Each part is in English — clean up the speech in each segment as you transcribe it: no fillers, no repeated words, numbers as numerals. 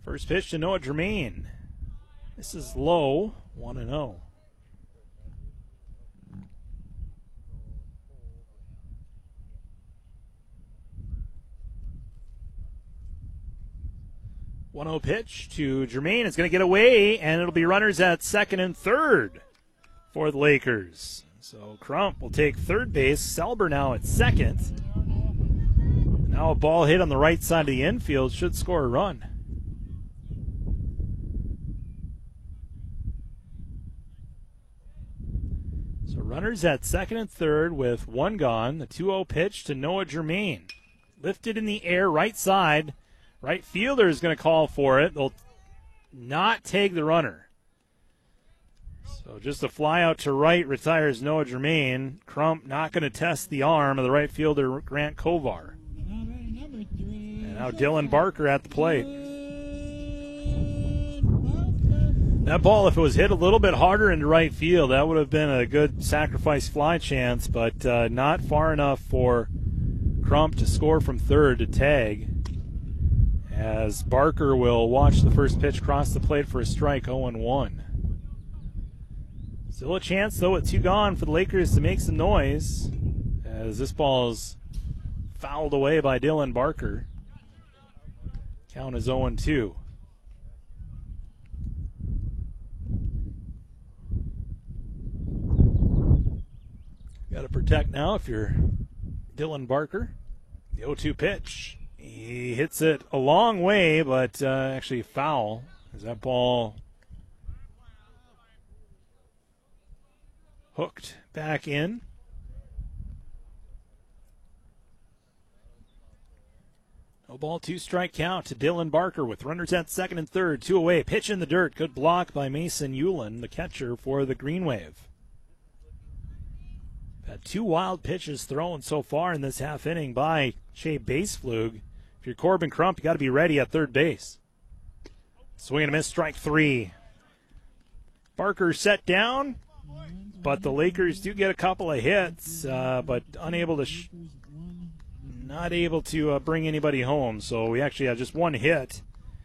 First pitch to Noah Germain. This is low, 1-0. One-0 pitch to Germain. It's going to get away, and it'll be runners at second and third for the Lakers. So Crump will take third base. Selber now at second. Now a ball hit on the right side of the infield should score a run. So runners at second and third with one gone. The 2-0 pitch to Noah Germain. Lifted in the air, right side. Right fielder is going to call for it. They'll not take the runner. So just a fly out to right retires Noah Germain. Crump not going to test the arm of the right fielder, Grant Kovar. And now Dylan Barker at the plate. That ball, if it was hit a little bit harder into right field, that would have been a good sacrifice fly chance, but not far enough for Crump to score from third to tag. As Barker will watch the first pitch cross the plate for a strike, 0-1. Still a chance, though, with two gone for the Lakers to make some noise, as this ball is fouled away by Dylan Barker. Count is 0-2. Got to protect now if you're Dylan Barker. The 0-2 pitch. He hits it a long way, but actually foul. As that ball hooked back in. No ball, 2-strike count to Dylan Barker with runners at second and third. 2 away. Pitch in the dirt. Good block by Mason Ulen, the catcher for the Green Wave. Had 2 wild pitches thrown so far in this half inning by Shea Baseflug. If you're Corbin Crump, you got to be ready at third base. Swing and a miss, strike 3. Barker set down, but the Lakers do get a couple of hits, but unable to, not able to bring anybody home. So we actually have just one hit.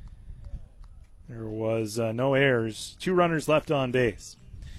There was no errors. 2 runners left on base.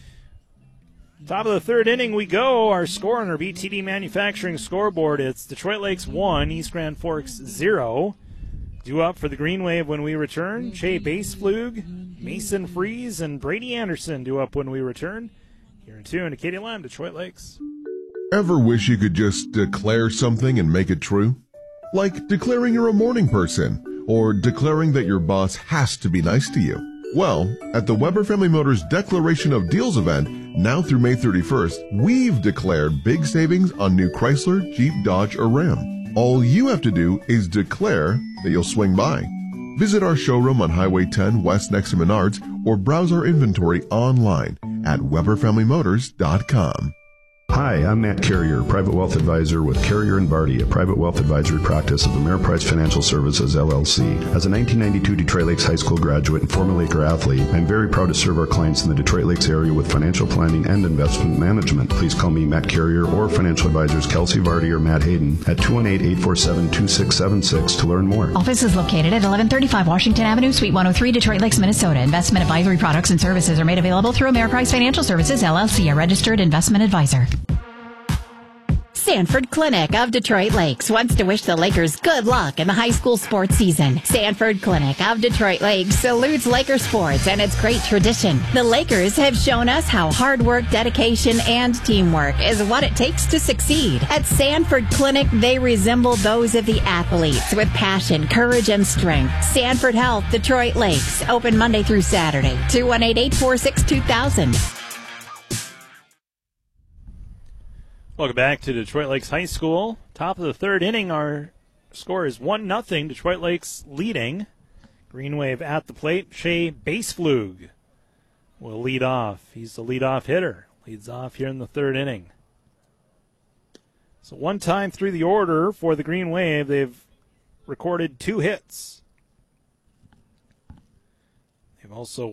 Top of the third inning we go. Our score on our BTD Manufacturing scoreboard, it's Detroit Lakes 1, East Grand Forks 0. Due up for the Green Wave when we return. Shea Baseflug, Mason Freeze, and Brady Anderson due up when we return. Here in tune to Katie Lamb, Detroit Lakes. Ever wish you could just declare something and make it true? Like declaring you're a morning person, or declaring that your boss has to be nice to you. Well, at the Weber Family Motors Declaration of Deals event, now through May 31st, we've declared big savings on new Chrysler, Jeep, Dodge, or Ram. All you have to do is declare that you'll swing by. Visit our showroom on Highway 10 West next to Menards, or browse our inventory online at WeberFamilyMotors.com. Hi, I'm Matt Carrier, Private Wealth Advisor with Carrier & Barty, a private wealth advisory practice of Ameriprise Financial Services, LLC. As a 1992 Detroit Lakes High School graduate and former Laker athlete, I'm very proud to serve our clients in the Detroit Lakes area with financial planning and investment management. Please call me Matt Carrier or financial advisors Kelsey Vardy or Matt Hayden at 218-847-2676 to learn more. Office is located at 1135 Washington Avenue, Suite 103, Detroit Lakes, Minnesota. Investment advisory products and services are made available through Ameriprise Financial Services, LLC, a registered investment advisor. Sanford Clinic of Detroit Lakes wants to wish the Lakers good luck in the high school sports season. Sanford Clinic of Detroit Lakes salutes Laker sports and its great tradition. The Lakers have shown us how hard work, dedication, and teamwork is what it takes to succeed. At Sanford Clinic, they resemble those of the athletes with passion, courage, and strength. Sanford Health, Detroit Lakes, open Monday through Saturday, 218-846-2000. Welcome back to Detroit Lakes High School. Top of the third inning, our score is 1-0. Detroit Lakes leading. Green Wave at the plate. Shea Baseflug will lead off. He's the leadoff hitter. Leads off here in the third inning. So one time through the order for the Green Wave, they've recorded 2 hits. They've also